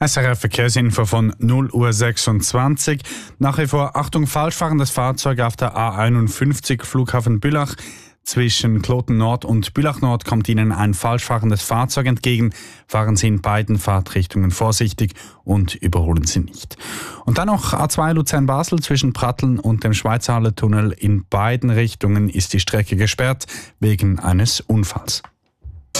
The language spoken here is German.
SRF Verkehrsinfo von 0:26 Uhr. Nach wie vor Achtung, falsch fahrendes Fahrzeug auf der A51 Flughafen Bülach. Zwischen Kloten Nord und Bülach Nord kommt Ihnen ein falsch fahrendes Fahrzeug entgegen. Fahren Sie in beiden Fahrtrichtungen vorsichtig und überholen Sie nicht. Und dann noch A2 Luzern-Basel zwischen Pratteln und dem Schweizerhalle-Tunnel. In beiden Richtungen ist die Strecke gesperrt wegen eines Unfalls.